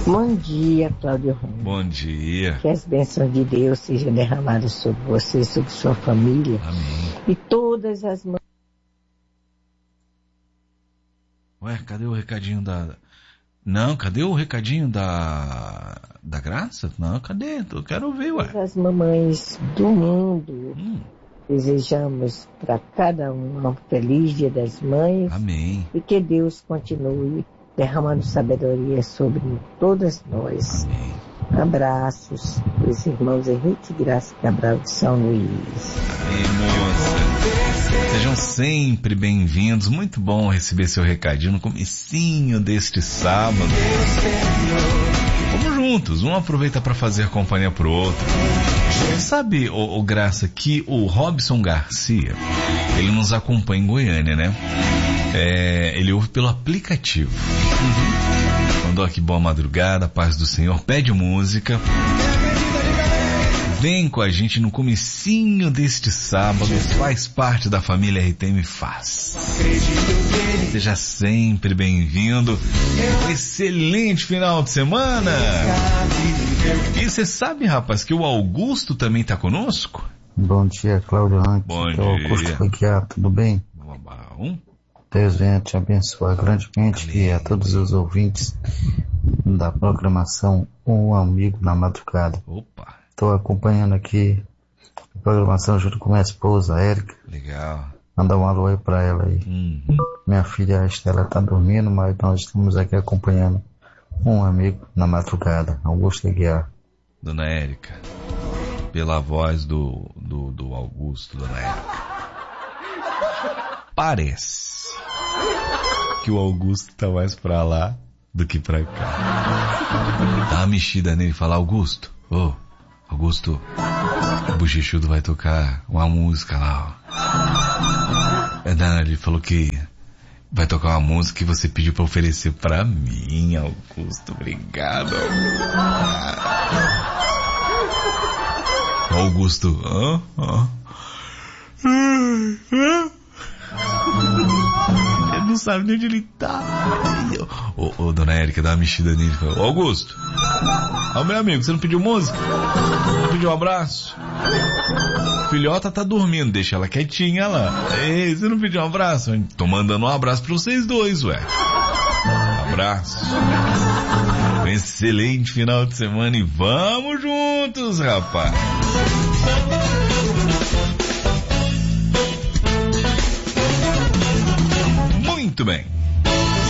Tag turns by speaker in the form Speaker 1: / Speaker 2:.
Speaker 1: Bom dia, Cláudio Ramos.
Speaker 2: Bom dia.
Speaker 1: Que as bênçãos de Deus sejam derramadas sobre você, sobre sua família.
Speaker 2: Amém.
Speaker 1: E todas as mães.
Speaker 2: Ué, cadê o recadinho da... Não, cadê o recadinho da Graça? Não, cadê? Eu quero ver, ué.
Speaker 1: Todas as mamães do mundo. Desejamos para cada uma um feliz Dia das Mães.
Speaker 2: Amém.
Speaker 1: E que Deus continue derramando sabedoria sobre todas nós.
Speaker 2: Amém.
Speaker 1: Abraços dos irmãos Henrique e Graça Cabral de São Luís.
Speaker 2: Amém, moça. Sejam sempre bem-vindos. Muito bom receber seu recadinho no comecinho deste sábado. Vamos juntos, um aproveita para fazer companhia pro outro. Sabe, ô Graça, que o Robson Garcia, ele nos acompanha em Goiânia, né? Ele ouve pelo aplicativo. Mandou aqui boa madrugada, paz do Senhor, pede música. Vem com a gente no comecinho deste sábado, faz parte da família RTM Faz. Seja sempre bem-vindo. Excelente final de semana. E você sabe, rapaz, que o Augusto também está conosco?
Speaker 3: Bom dia, Cláudio Rank.
Speaker 2: Bom dia.
Speaker 3: Augusto Foguiar, tudo bem?
Speaker 2: Bom.
Speaker 3: Deus venha te abençoar grandemente.
Speaker 2: Amém.
Speaker 3: E a todos os ouvintes da programação Um Amigo na Madrugada.
Speaker 2: Opa.
Speaker 3: Estou acompanhando aqui a programação junto com minha esposa, Érica.
Speaker 2: Legal.
Speaker 3: Mandar um alô aí pra ela aí. Minha filha, a Estela, tá dormindo, mas nós estamos aqui acompanhando Um Amigo na Madrugada. Augusto Aguiar.
Speaker 2: Dona Érica, pela voz do Augusto, Dona Érica, parece que o Augusto tá mais pra lá do que pra cá. Dá uma mexida nele e fala: Augusto, Augusto, o Bochechudo vai tocar uma música lá, ó. Não, ele falou que vai tocar uma música que você pediu pra oferecer pra mim, Augusto. Obrigado. Augusto, ele não sabe nem onde ele tá. Ô, Dona Érica, dá uma mexida nele. Ô, Augusto, meu amigo, você não pediu música? Não pediu um abraço? Filhota tá dormindo, deixa ela quietinha lá. Ei, você não pediu um abraço? Tô mandando um abraço pra vocês dois, ué. Abraço. Um excelente final de semana e vamos juntos, rapaz. Muito bem.